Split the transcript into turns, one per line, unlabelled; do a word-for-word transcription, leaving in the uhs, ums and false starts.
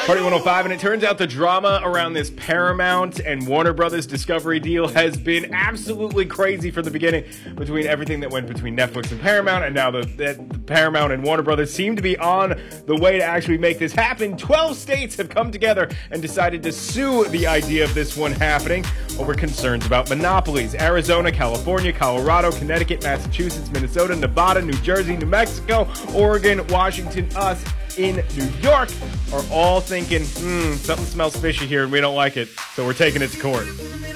Party one oh five, and it turns out the drama around this Paramount and Warner Brothers Discovery deal has been absolutely crazy from the beginning, between everything that went between Netflix and Paramount, and now the, the, the Paramount and Warner Brothers seem to be on the way to actually make this happen. twelve states have come together and decided to sue the idea of this one happening over concerns about monopolies. Arizona, California, Colorado, Connecticut, Massachusetts, Minnesota, Nevada, New Jersey, New Mexico, Oregon, Washington, us in New York are all thinking, hmm, something smells fishy here and we don't like it, so we're taking it to court.